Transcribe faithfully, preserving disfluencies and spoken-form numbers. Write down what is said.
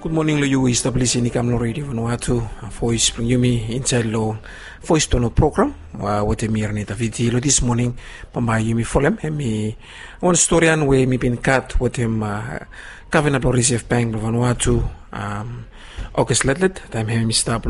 Good morning lo you establish ni kam lo radio Vanuatu voice bring you me inside lo voice to no program wa wote mir ni taviti lo this morning pamay you me folem mi one story an we mi pin kat wote ma Covenant Reserve Bank Vanuatu um August letlet time he mi stop